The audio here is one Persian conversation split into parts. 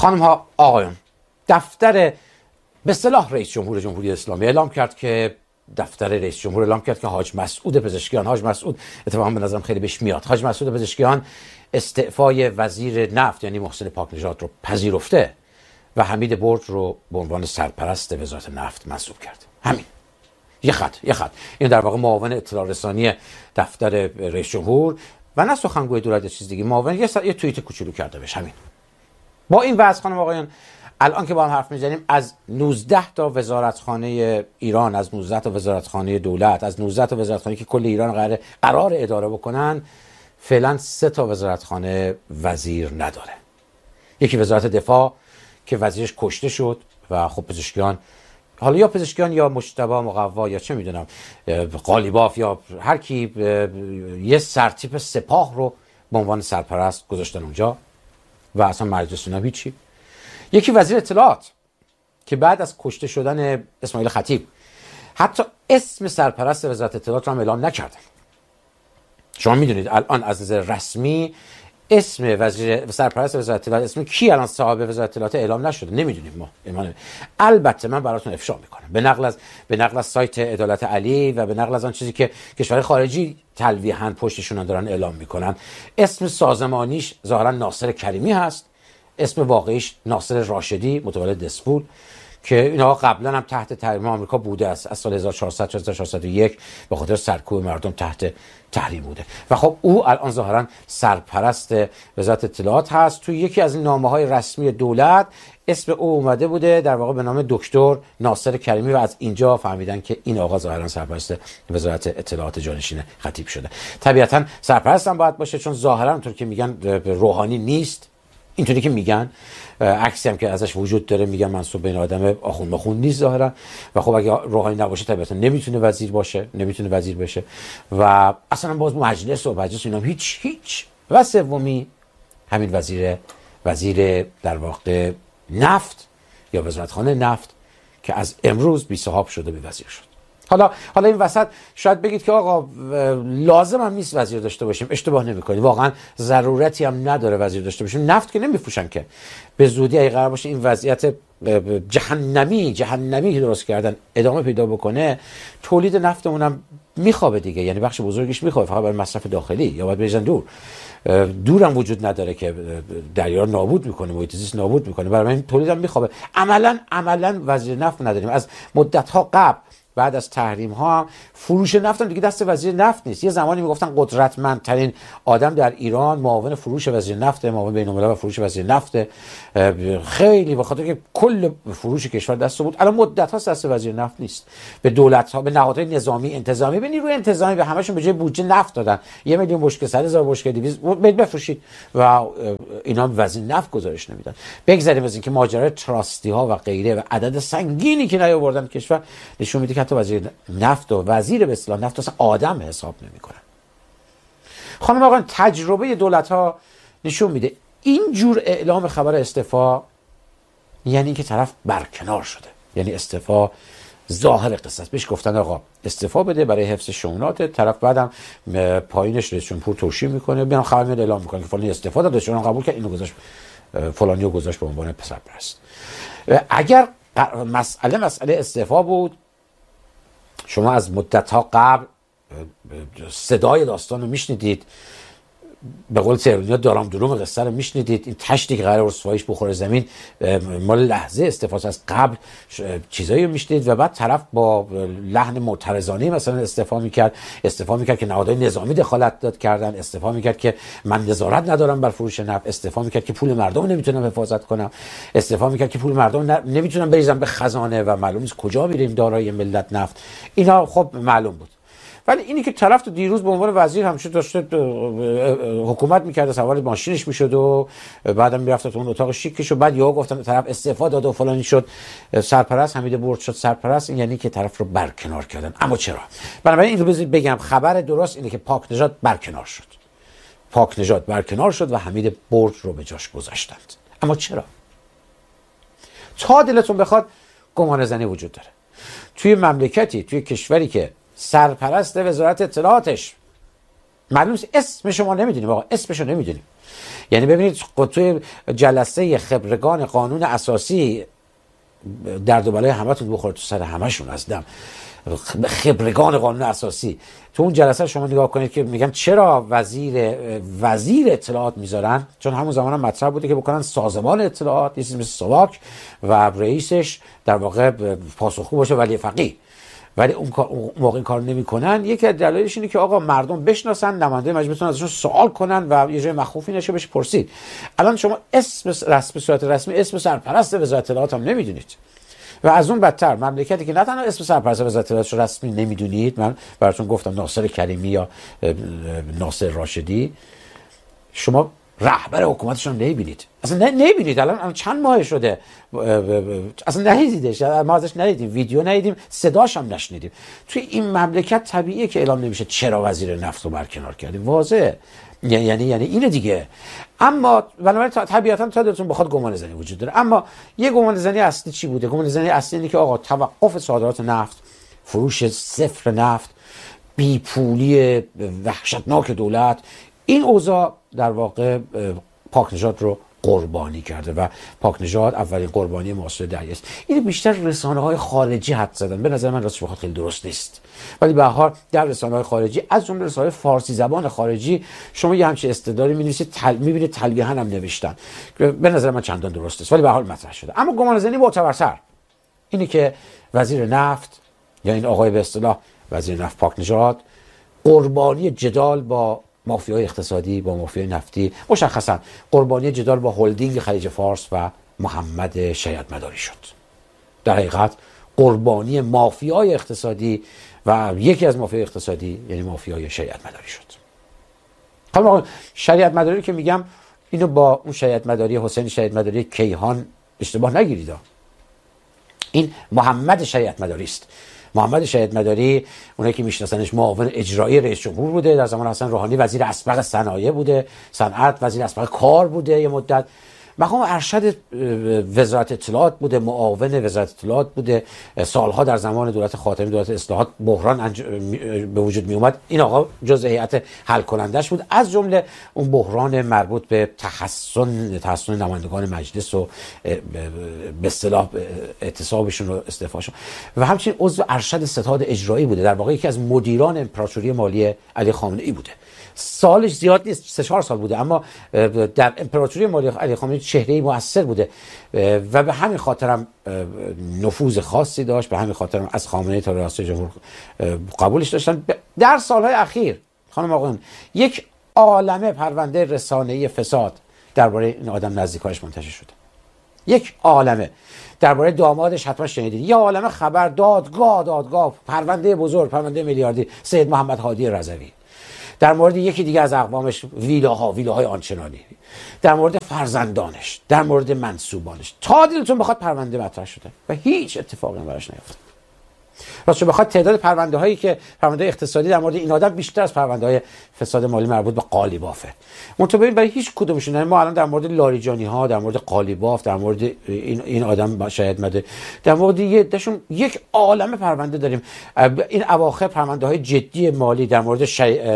خانم ها آقایون، دفتر به اصطلاح رئیس جمهور جمهوری اسلامی اعلام کرد که حاج مسعود پزشکیان، حاج مسعود اتفاقا به نظرم خیلی بهش میاد، حاج مسعود پزشکیان استعفای وزیر نفت یعنی محسن پاکنژاد رو پذیرفته و حمید برد رو به عنوان سرپرست وزارت نفت منصوب کرد. همین یه خط. این در واقع معاون اطلاع رسانی دفتر رئیس جمهور و نه سخنگوی دولت، چیز دیگه، معاون یه توییت کوچولو کرده بهش. همین. با این وضع خانم آقایان، الان که با هم حرف میزنیم، از 19 تا وزارتخانه ایران، از 19 تا وزارتخانه دولت، از 19 تا وزارتخانه که کل ایران قرار اداره بکنن، فعلا 3 تا وزارتخانه وزیر نداره. یکی وزارت دفاع که وزیرش کشته شد و خب پزشکیان، حالا یا پزشکیان یا مجتبی مقوا یا چه میدونم قالیباف یا هر کی، یه سرتیپ سپاه رو به عنوان سرپرست گذاشتن اونجا و اصلا مجلس اونا هیچی. یکی وزیر اطلاعات که بعد از کشته شدن اسماعیل خطیب حتی اسم سرپرست وزارت اطلاعات رو هم اعلام نکردن. شما میدونید الان از نظر رسمی اسم وزیر سرپرست وزارت اطلاعات، اسم کی الان صاحب وزارت اطلاعات اعلام نشده، نمیدونیم ما. البته من براتون افشا میکنم به نقل از سایت عدالت علی و به نقل از آن چیزی که کشور خارجی تلویحاً پشتشون دارن اعلام میکنن، اسم سازمانیش ظاهرا ناصر کریمی هست، اسم واقعیش ناصر راشدی متولد دسپول، که اینا قبلا هم تحت تحریم آمریکا بوده است. از سال 1400 تا 1401 به خاطر سرکوب مردم تحت تحریم بوده و خب او الان ظاهرا سرپرست وزارت اطلاعات هست. توی یکی از این نامه‌های رسمی دولت اسم او اومده بوده در واقع به نام دکتر ناصر کریمی و از اینجا فهمیدن که این آقا ظاهرا سرپرست وزارت اطلاعات جانشین خطیب شده. طبیعتا سرپرست هم باید باشه، چون ظاهرا اونطور که میگن روحانی نیست، اینطوری که میگن، عکسی هم که ازش وجود داره میگن منسوب به این آدم آخوند نیست ظاهرا. و خب اگه روحانی نباشه طبیعتا نمیتونه وزیر بشه و اصلا باز مجلس اینا هیچ. و سومی همین وزیر در واقع نفت یا وزارتخانه نفت که از امروز بی صاحب شده به وزیر شد. حالا این وسط شاید بگید که آقا لازم هم نیست وزیر داشته باشیم. اشتباه نمی‌کنید، واقعا ضرورتی هم نداره وزیر داشته باشیم. نفت که نمیفروشن که به زودی اگه قرار باشه این وضعیت جهنمی درست کردن ادامه پیدا بکنه، تولید نفتمون هم میخوابه دیگه، یعنی بخش بزرگیش میخوابه فقط برای مصرف داخلی یا باید بریزن دور هم وجود نداره که دریا نابود میکنه، محیط زیست نابود میکنه، برای این تولید هم میخوابه. عملا وزیر نفت نداریم. از مدت ها قبل بعد از تحریم ها فروش نفت هم دیگه دست وزیر نفت نیست. یه زمانی میگفتن قدرتمندترین آدم در ایران معاون فروش وزیر نفت، معاون بین‌الملل و فروش وزیر نفت، خیلی به خاطر که کل فروش کشور دست بود. الان مدت ها دست وزیر نفت نیست. به دولت ها، به نهادهای نظامی انتظامی، به نیروی انتظامی، به همشون به جای بودجه نفت دادن. 1 میلیون بشکه، 100,000 بشکه 200 بفروشید و اینا وزیر نفت گزارش نمیدن. بگذاریم از اینکه ماجرای تراستی ها و غیره و عدد سنگینی که نیاوردن کشور نشون میده که حتی وزیر نفت و وزیر به اصطلاح نفت اصلا آدم حساب نمیکنن. خانم آقایان، تجربه دولت ها نشون میده این جور اعلام خبر استعفا یعنی اینکه طرف برکنار شده، یعنی استعفا ظاهر قصه. بهش گفتن آقا استعفا بده برای حفظ شؤونات، طرف بعدم پایینش رئیس جمهور توشیح میکنه، میان خبر میاد اعلام میکنه که فلانی استعفا داده، شما قبول کرد، اینو گذاشت فلانیو گذاشت به عنوان سرپرست. اگر مسئله استعفا بود، شما از مدت‌ها قبل صدای داستان رو میشنیدید، به قول تهرانی‌ها دارام دروم قصه رو میشنیدید. این تشتی که قرار رسواییش بخوره زمین مال لحظه استعفاست، از قبل چیزایی رو میشنیدید و بعد طرف با لحن معترضانه مثلا استعفا میکرد که نهادهای نظامی دخالت کردن، استعفا میکرد که من نظارت ندارم بر فروش نفت، استعفا میکرد که پول مردم نمیتونم حفاظت کنم، استعفا میکرد که پول مردم نمیتونم بریزم به خزانه و معلوم نیست کجا میریم دارای ملت نفت. اینا خب معلوم بود. ولی اینی که طرف تو دیروز به عنوان وزیر همیشه داشته حکومت میکرده، سوار ماشینش میشد و بعدم میرفت تو اون اتاق شیکش و بعد یهو گفتن طرف استعفا داد و فلانی شد سرپرست، حمید برد شد سرپرست، این یعنی که طرف رو برکنار کردن. اما چرا؟ بنابراین این رو بذارید بگم، خبر درست اینه که پاکنژاد برکنار شد و حمید برد رو به جاش گذاشتند. اما چرا؟ تا دلتون بخواد گمان زنی وجود داره. توی مملکتی، توی کشوری که سرپرست وزارت اطلاعاتش معلوم است اسمشو ما نمیدونیم، آقا اسمشو نمیدونیم، یعنی ببینید توی جلسه خبرگان قانون اساسی درد و بلای همتون بخوره تو سر همشون هستم. خبرگان قانون اساسی تو اون جلسه شما نگاه کنید که میگن چرا وزیر اطلاعات میذارن، چون همون زمان هم مطرح بوده که بکنن سازمان اطلاعات یه چیزی مثل سواک و رئیسش در واقع پاسخگو باشه ولی فقیه، ولی اون موقع این کار نمیکنن. یکی از دلایلش اینه که آقا مردم بشناسن، نماینده مجلس بتونن ازشون سوال کنن و یه جای مخوفی نشه بشه پرسید. الان شما اسم به صورت رسمی اسم سرپرست وزارت اطلاعات هم نمیدونید و از اون بدتر مملکتی که نه تنها اسم سرپرست وزارت اطلاعات رو رسمی نمیدونید، من براتون گفتم ناصر کریمی یا ناصر راشدی، شما رهبر حکومتشون نمیبینید، اصلا نمیبینید. الان چند ماه شده اصلا ندیدیدش، ما ازش ندیدیم، ویدیو ندیدیم، صداش هم نشنیدیم. توی این مملکت طبیعیه که اعلام نمیشه چرا وزیر نفت رو برکنار کردیم، واضحه. یعنی اینه دیگه. اما بنابراین طبیعتا تا دلتون بخواد گمان زنی وجود داره. اما یه گمان زنی اصلی چی بوده؟ گمان زنی اصلی اینه که آقا توقف صادرات نفت، فروش صفر نفت، بیپولی وحشتناک دولت، این اوضاع در واقع پاکنژاد رو قربانی کرده و پاکنژاد اولین قربانی معاصر دهه است. این بیشتر رسانه‌های خارجی حد زدن، به نظر من راستش بخواد خیلی درست نیست، ولی به هر حال در رسانه‌های خارجی از جمله رسانه‌های فارسی زبان خارجی شما یه همچین استدلالی می‌نویسید، می‌بینید تلویحاً هم نوشتن، به نظر من چندان درست نیست، ولی به هر حال مطرح شده. اما گمانه‌زنی معتبرتر اینه که وزیر نفت یا این آقای به اصطلاح وزیر نفت پاکنژاد قربانی جدال با مافیای اقتصادی، با مافیای نفتی، مشخصا قربانی جدال با هلدینگ خلیج فارس و محمد شیدمداری شد. در حقیقت قربانی مافیای اقتصادی و یکی از مافیای اقتصادی یعنی مافیای شیدمداری شد. حالا شیدمداری که میگم اینو با اون شیدمداری حسین شیدمداری کیهان اشتباه نگیرید. این محمد شیدمداری است. محمد شیدمداری اونایی که میشناسنش معاون اجرایی رئیس جمهور بوده، در زمان حسن روحانی وزیر اسبق صنایع بوده، صنعت، وزیر اسبق کار بوده، یه مدت مقام ارشد وزارت اطلاعات بوده، معاون وزارت اطلاعات بوده، سالها در زمان دولت خاتمی، دولت اصلاحات بحران به وجود می اومد، این آقا جزء هیئت حل کنندش بود، از جمله اون بحران مربوط به تحسن نمایندگان مجلس و به اصطلاح اعتصابشون و استعفاشون و همچنین عضو ارشد ستاد اجرایی بوده، در واقع یکی از مدیران امپراتوری مالی علی خامنه‌ای بوده. سالش زیاد نیست، 3-4 سال بوده، اما در امپراتوری مالی علی خامنه‌ای چهره‌ای مؤثر بوده و به همین خاطرم نفوذ خاصی داشت، به همین خاطرم از خامنه‌ای تا ریاست جمهور قبولش داشتن. در سالهای اخیر خانم آقایان یک عالمه پرونده رسانه‌ای فساد درباره این آدم نزدیکانش منتشر شده. یک عالمه درباره دامادش حتما شنیدید، یه عالمه خبر، دادگاه، پرونده بزرگ، پرونده میلیاردی سید محمد هادی رضوی، در مورد یکی دیگه از اقوامش ویلاهای آنچنانی، در مورد فرزندانش، در مورد منسوبانش، تا دلتون بخواد پرونده مطرح شده و هیچ اتفاقی هم براش نیفتاد. راستش بخواد تعداد پرونده هایی که پرونده اقتصادی در مورد این آدم بیشتر از پرونده های فساد مالی مربوط به قالیبافه. منتها ببین برای هیچ کدومشون، ما الان در مورد لاریجانی ها، در مورد قالیباف، در مورد این آدم شیدمداری، در مورد یک عالمه پرونده داریم. این اواخر پرونده های جدی مالی در مورد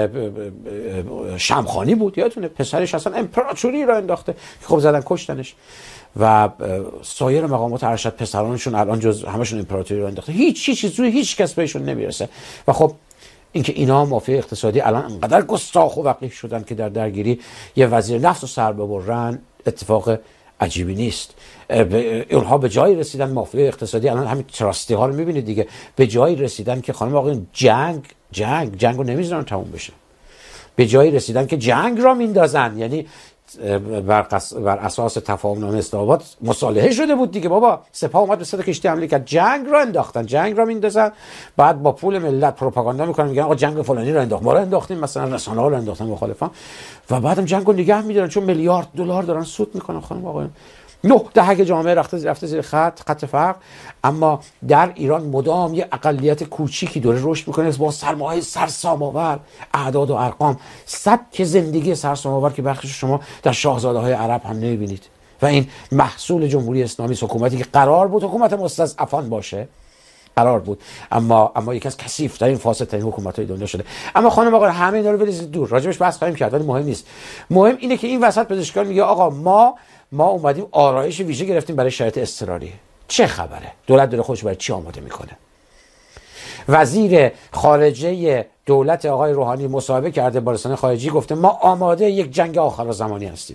شمخانی بود، یادتونه پسرش اصلا امپراتوری را انداخته، خب زدن کشتنش و سایر مقامات ارشد پسرانشون الان جز همشون امپراتوری رو انداخته، هیچ کس بهشون نمیرسه. و خب اینکه اینا مافیا اقتصادی الان انقدر گستاخ و وقیح شدن که در درگیری یه وزیر نفت رو سر ببرن اتفاق عجیبی نیست. اونها به جایی رسیدن، مافیا اقتصادی الان همین تراستی ها رو میبینید دیگه، به جایی رسیدن که خانم آقایون جنگ رو نمیذارن تموم بشه، به جایی رسیدن که جنگ را میندازن. یعنی بر اساس تفاهم نامه اسلام‌آباد مصالحه شده بود دیگه، بابا سپاه اومد به صد کشتی حمله کرد، جنگ را انداختن، جنگ را میندازن، بعد با پول ملت پروپاگاندا میکنن، میگن آقا جنگ فلانی رو انداخت، ما رو انداختیم، مثلا رسانه‌ها رو انداختن مخالفان، و بعدم جنگو نگه میدارن چون میلیارد دلار دارن سود میکنن. خانم آقایون 9 دهه جامعه رفته زیر خط فقر، اما در ایران مدام یه اقلیت کوچیکی داره رشد میکنه با سرمایه سرسام‌آور، اعداد و ارقام، سبک زندگی سرسام‌آور که بخشش شما در شاهزاده‌های عرب هم نمیبینید. و این محصول جمهوری اسلامی، حکومتی که قرار بود حکومت مستضعفان باشه، قرار بود، اما یکی از کثیف‌ترین فاسدترین حکومت‌های دنیا شده. اما خانم آقا همه اینا رو بریزید دور، راجبش بحث خواهیم کرد ولی مهم نیست. مهم اینه که این وسط پزشکان میگه آقا ما اومدیم آرایش ویژه گرفتیم برای شرایط اضطراری. چه خبره؟ دولت داره خودش برای چی آماده میکنه؟ وزیر خارجه دولت آقای روحانی مصاحبه کرده با رسانه خارجی، گفته ما آماده یک جنگ آخرزمانی هستیم.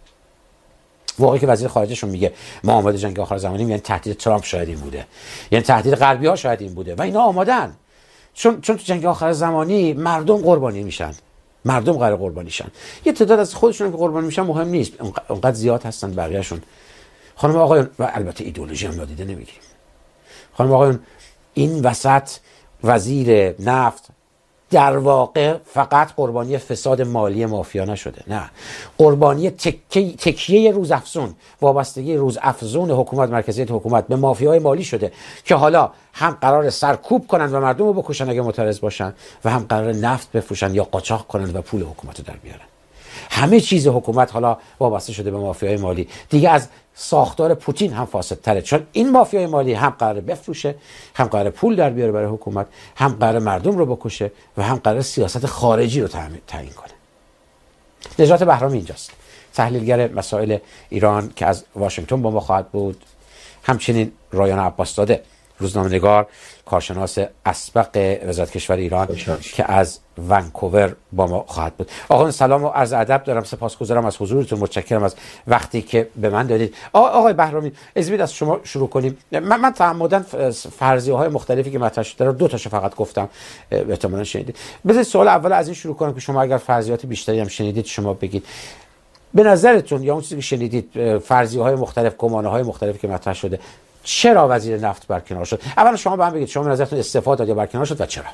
واقعی که وزیر خارجهشون میگه ما آماده جنگ آخرزمانی، یعنی تهدید ترامپ شاید این بوده، یعنی تهدید غربی ها شاید این بوده و اینا آمادن. چون تو جنگ آخرزمانی مردم قربانی میشن، مردم قرار قربانی شن. یه تعداد از خودشون که قربانی میشن مهم نیست، اونقدر زیاد هستن بقیه‌شون. خانم آقایون، و البته ایدئولوژی هم نادیده نمیگیریم. خانم آقایون، این وسط وزیر نفت در واقع فقط قربانی فساد مالی مافیا نشده، نه، قربانی تکیه روزافزون، وابستگی روزافزون حکومت، مرکزیت حکومت به مافیای مالی شده که حالا هم قرار سرکوب کنن و مردم رو بکشن اگه معترض باشن و هم قرار نفت بفروشن یا قاچاق کنن و پول حکومت رو در بیارن. همه چیز حکومت حالا وابسته شده به مافیای مالی. دیگه از ساختار پوتین هم فاسدتره، چون این مافیای مالی هم قراره بفروشه، هم قراره پول در بیاره برای حکومت، هم قراره مردم رو بکشه و هم قراره سیاست خارجی رو تعیین کنه. نجات بهرامی اینجاست، تحلیلگر مسائل ایران که از واشنگتن با ما خواهد بود. همچنین رایان عباسزاده، روزنامه‌نگار، کارشناس اسبق وزارت کشور ایران که از ونکوور با ما خواهد بود. آقایان سلام و عرض ادب دارم، سپاسگزارم از حضورتون، متشکرم از وقتی که به من دادید. آقای بهرامی، اجازه از شما شروع کنیم. من تعمداً فرضیه‌های مختلفی که مطرح شده رو دو تاشو فقط گفتم، احتمالاً شنیدید. بذارید سوال اول از این شروع کنم که شما اگر فرضیات بیشتری هم شنیدید شما بگید. به نظرتون یا اون چیزی که شنیدید، فرضیه‌های مختلف، گمانه‌های مختلفی که مطرح شده، چرا وزیر نفت برکنار شد؟ اولا شما به من بگید شما به نظرتون استعفا داد یا برکنار شد و چرا؟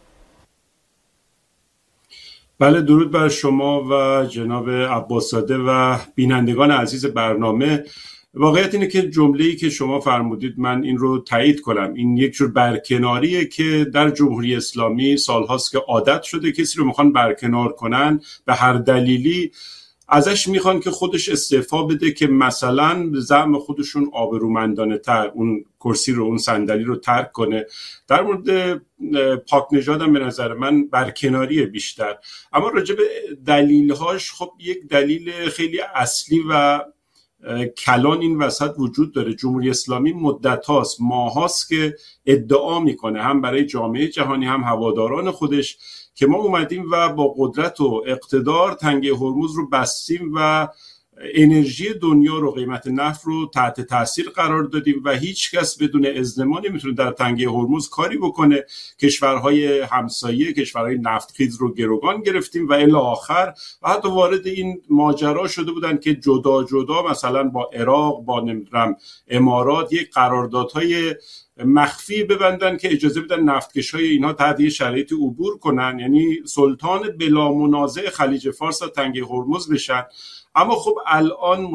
بله، درود بر شما و جناب عباسزاده و بینندگان عزیز برنامه. واقعیت اینه که جمله‌ای که شما فرمودید من این رو تایید کنم. این یک جور برکناریه که در جمهوری اسلامی سالهاست که عادت شده، کسی رو میخوان برکنار کنن به هر دلیلی ازش میخوان که خودش استعفا بده که مثلا زعم خودشون آبرومندانه تر اون کرسی رو، اون صندلی رو ترک کنه. در مورد پاک نژاد هم به نظر من برکناری بیشتر، اما راجع به دلیلهاش خب یک دلیل خیلی اصلی و کلان این وسط وجود داره. جمهوری اسلامی مدت هاست، ماه هاست که ادعا میکنه هم برای جامعه جهانی هم هواداران خودش که ما اومدیم و با قدرت و اقتدار تنگه هرمز رو بستیم و انرژی دنیا رو، قیمت نفت رو تحت تاثیر قرار دادیم و هیچ کس بدون اذن ما نمیتونه در تنگه هرمز کاری بکنه. کشورهای همسایه، کشورهای نفتخیز رو گروگان گرفتیم و الی آخر و حتی وارد این ماجرا شده بودن که جدا جدا مثلا با عراق، با نمیدونم امارات یک قراردادهای مخفی ببندن که اجازه بدن نفتکش‌های اینها تحت یه شرایطی عبور کنن، یعنی سلطان بلا منازع خلیج فارس و تنگه هرمز بشن. اما خب الان